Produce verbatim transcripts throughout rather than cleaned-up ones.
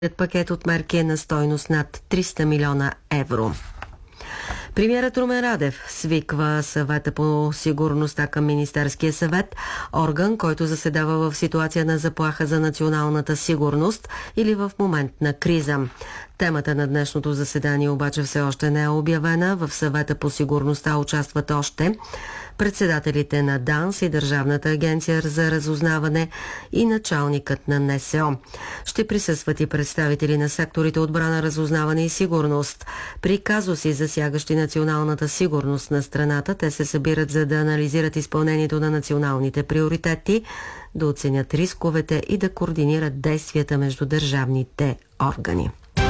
Пакет от мерки е на стойност над триста милиона евро. Премиерът Румен Радев свиква съвета по сигурността към Министерския съвет, орган, който заседава в ситуация на заплаха за националната сигурност или в момент на криза. Темата на днешното заседание обаче все още не е обявена. В съвета по сигурността участват още председателите на ДАНС и Държавната агенция за разузнаване и началникът на НСО. Ще присъстват и представители на секторите отбрана, разузнаване и сигурност. При казуси, засягащи националната сигурност на страната, те се събират, за да анализират изпълнението на националните приоритети, да оценят рисковете и да координират действията между държавните органи.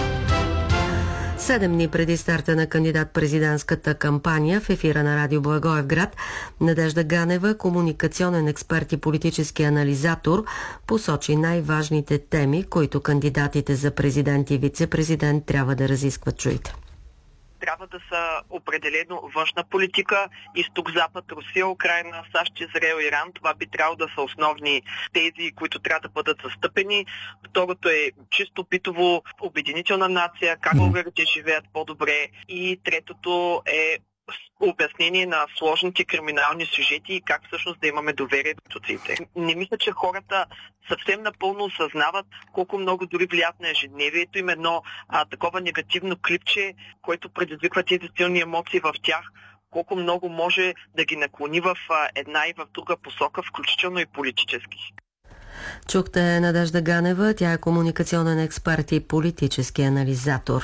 Седем дни преди старта на кандидат-президентската кампания в ефира на Радио Благоевград, Надежда Ганева, комуникационен експерт и политически анализатор, посочи най-важните теми, които кандидатите за президент и вице-президент трябва да разискват. Чуйте. Трябва да са определено външна политика, изток-запад, Русия, Украйна, САЩ, Израел, Иран. Това би трябвало да са основни тези, които трябва да бъдат застъпени. Второто е чисто битово обединителна нация, как българите живеят по-добре. И третото е обяснение на сложните криминални сюжети и как всъщност да имаме доверие в институциите. Не мисля, че хората съвсем напълно осъзнават колко много дори влият на ежедневието им едно а, такова негативно клипче, което предизвиква тези силни емоции в тях, колко много може да ги наклони в а, една и в друга посока, включително и политически. Чухте Надежда Ганева, тя е комуникационен експерт и политически анализатор.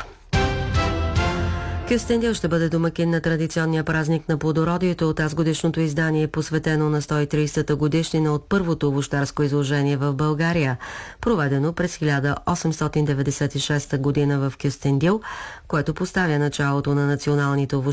Кюстендил ще бъде домакин на традиционния празник на плодородието. От тазгодишното издание е посветено на сто и тридесета годишнина от първото овощарско изложение в България, проведено през хиляда осемстотин деветдесет и шеста година в Кюстендил, което поставя началото на националните овощарски